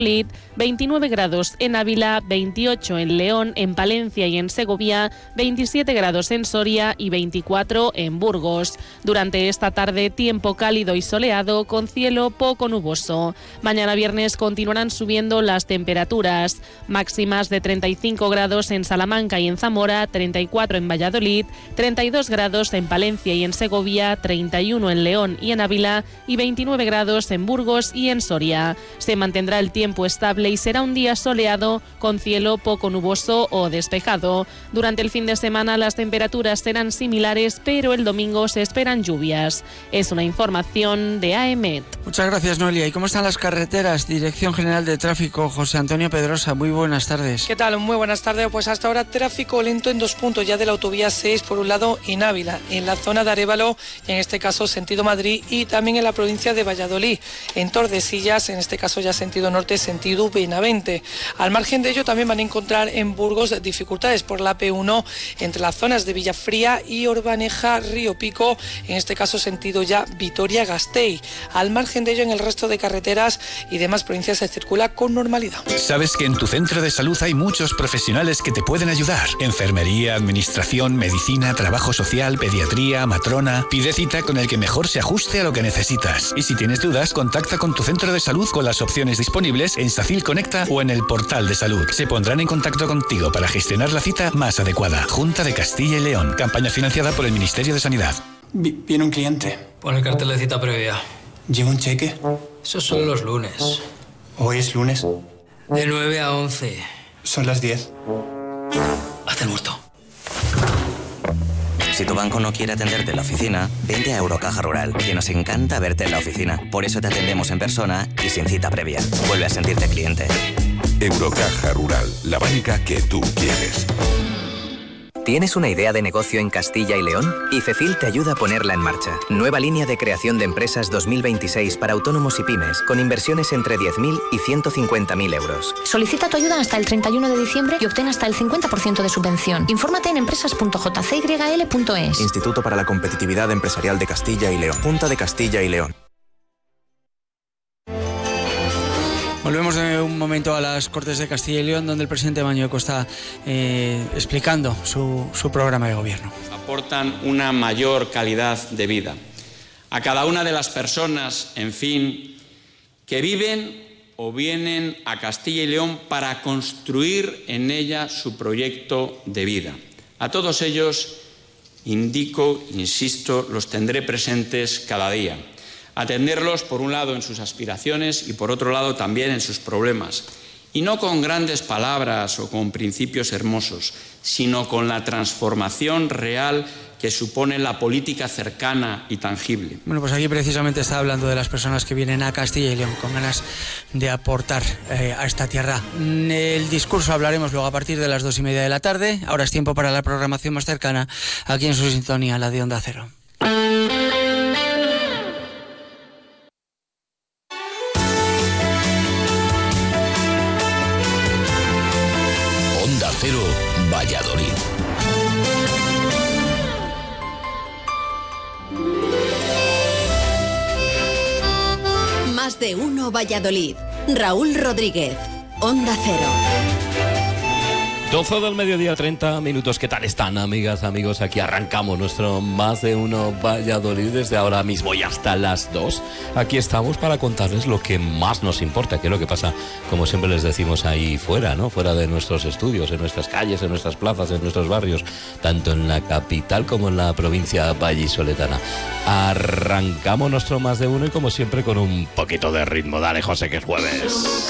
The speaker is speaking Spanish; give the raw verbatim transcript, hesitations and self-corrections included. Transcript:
veintinueve grados en Ávila, veintiocho en León, en Palencia y en Segovia, veintisiete grados en Soria y veinticuatro en Burgos. Durante esta tarde, tiempo cálido y soleado con cielo poco nuboso. Mañana viernes continuarán subiendo las temperaturas, máximas de treinta y cinco grados en Salamanca y en Zamora, treinta y cuatro en Valladolid, treinta y dos grados en Palencia y en Segovia, treinta y uno en León y en Ávila y veintinueve grados en Burgos y en Soria. Se mantendrá el tiempo estable y será un día soleado con cielo poco nuboso o despejado. Durante el fin de semana las temperaturas serán similares, pero el domingo se esperan lluvias. Es una información de A E M E T. Muchas gracias, Noelia. ¿Y cómo están las carreteras? Dirección General de Tráfico, José Antonio Pedrosa. Muy buenas tardes. ¿Qué tal? Muy buenas tardes. Pues hasta ahora tráfico lento en dos puntos ya de la autovía seis, por un lado en Ávila, en la zona de Arévalo y en este caso sentido Madrid, y también en la provincia de Valladolid, en Tordesillas, en este caso ya sentido norte, sentido Benavente. Al margen de ello también van a encontrar en Burgos dificultades por la P uno entre las zonas de Villafría y Orbaneja, Río Pico, en este caso sentido ya Vitoria-Gasteiz. Al margen de ello, en el resto de carreteras y demás provincias se circula con normalidad. Sabes que en tu centro de salud hay muchos profesionales que te pueden ayudar: enfermería, administración, medicina, trabajo social, pediatría, matrona. Pide cita con el que mejor se ajuste a lo que necesitas. Y si tienes dudas, contacta con tu centro de salud con las opciones disponibles en Sacil Conecta o en el portal de salud. Se pondrán en contacto contigo para gestionar la cita más adecuada. Junta de Castilla y León. Campaña financiada por el Ministerio de Sanidad. Viene un cliente. Pon el cartel de cita previa. ¿Lleva un cheque? Eso son los lunes. ¿Hoy es lunes? De nueve a once. Son las diez. Haz el muerto. Si tu banco no quiere atenderte en la oficina, vente a Eurocaja Rural, que nos encanta verte en la oficina. Por eso te atendemos en persona y sin cita previa. Vuelve a sentirte cliente. Eurocaja Rural, la banca que tú quieres. ¿Tienes una idea de negocio en Castilla y León? ICECIL te ayuda a ponerla en marcha. Nueva línea de creación de empresas dos mil veintiséis para autónomos y pymes, con inversiones entre diez mil y ciento cincuenta mil euros. Solicita tu ayuda hasta el treinta y uno de diciembre y obtén hasta el cincuenta por ciento de subvención. Infórmate en empresas punto j c y l punto e s. Instituto para la Competitividad Empresarial de Castilla y León. Junta de Castilla y León. Volvemos de un momento a las Cortes de Castilla y León, donde el presidente Mañueco está eh, explicando su, su programa de gobierno. Aportan una mayor calidad de vida a cada una de las personas, en fin, que viven o vienen a Castilla y León para construir en ella su proyecto de vida. A todos ellos, indico, insisto, los tendré presentes cada día. Atenderlos, por un lado, en sus aspiraciones y, por otro lado, también en sus problemas. Y no con grandes palabras o con principios hermosos, sino con la transformación real que supone la política cercana y tangible. Bueno, pues aquí precisamente está hablando de las personas que vienen a Castilla y León con ganas de aportar eh, a esta tierra. El discurso hablaremos luego a partir de las dos y media de la tarde. Ahora es tiempo para la programación más cercana, aquí en su sintonía, la de Onda Cero. Cero Valladolid. Más de uno Valladolid. Raúl Rodríguez, Onda Cero. doce del mediodía, treinta minutos. ¿Qué tal están, amigas, amigos? Aquí arrancamos nuestro Más de Uno Valladolid desde ahora mismo y hasta las dos. Aquí estamos para contarles lo que más nos importa, que es lo que pasa, como siempre les decimos, ahí fuera, ¿no? Fuera de nuestros estudios, en nuestras calles, en nuestras plazas, en nuestros barrios, tanto en la capital como en la provincia vallisoletana. Arrancamos nuestro Más de Uno y, como siempre, con un poquito de ritmo. Dale, José, que es jueves.